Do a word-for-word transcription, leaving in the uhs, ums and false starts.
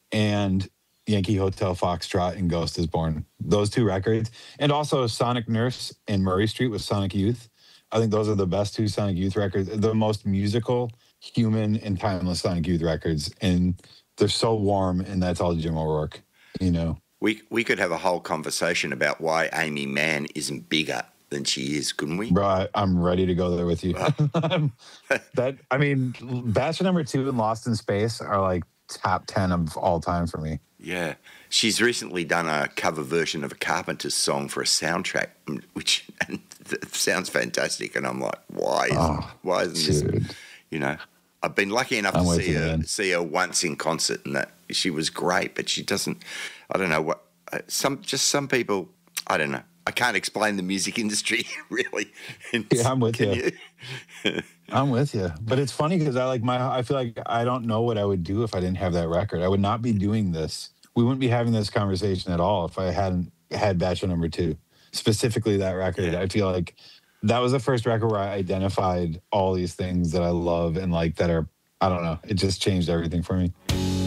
and Yankee Hotel Foxtrot and Ghost is Born. Those two records. And also Sonic Nurse and Murray Street with Sonic Youth. I think those are the best two Sonic Youth records, the most musical, human, and timeless Sonic Youth records. And they're so warm, and that's all Jim O'Rourke, you know. We we could have a whole conversation about why Amy Mann isn't bigger than she is, couldn't we? Bro, I, I'm ready to go there with you. Oh. that I mean, Bachelor Number Two and Lost in Space are like top ten of all time for me. Yeah. She's recently done a cover version of a Carpenter's song for a soundtrack, which and it sounds fantastic. And I'm like, why isn't, Oh, why isn't dude. this, you know? I've been lucky enough I'm to with see you, her man. see her once in concert, and that she was great, but she doesn't, I don't know what, uh, some just some people, I don't know. I can't explain the music industry, really. Yeah, I'm with Can you. you? I'm with you. But it's funny because I like my, I feel like I don't know what I would do if I didn't have that record. I would not be doing this. We wouldn't be having this conversation at all if I hadn't had Bachelor Number Two, specifically that record. Yeah. I feel like that was the first record where I identified all these things that I love and like that are, I don't know, it just changed everything for me.